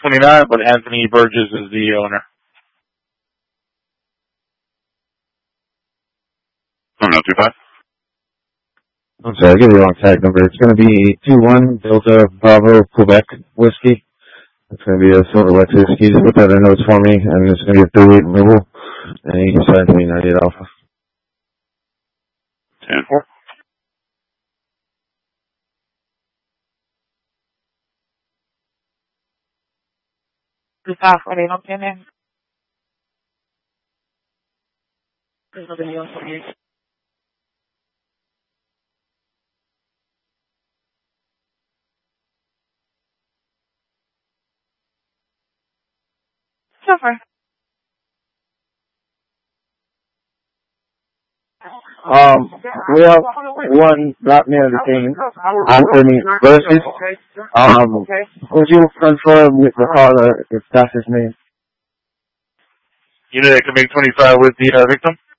29, but Anthony Burgess is the owner. Oh, no, 25. I'm sorry, I gave you the wrong tag number. It's going to be 21 Delta Bravo Quebec Whiskey. It's going to be a silver Lexus. Can you just put that in notes for me? And it's going to be a 38 removal. And you can sign to me 98 Alpha. 10-4. What no tiene. No tenía Suffer. We have one black man detained, Anthony Burgess. Would you confirm with the caller if that's his name? Unit that can make 25 with the victim?